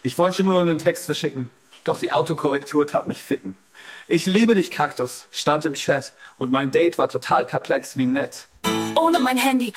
Ich wollte nur einen Text verschicken, doch die Autokorrektur tat mich ficken. Ich liebe dich, Kaktus, stand im Chat und mein Date war total perplex wie nett. Ohne mein Handy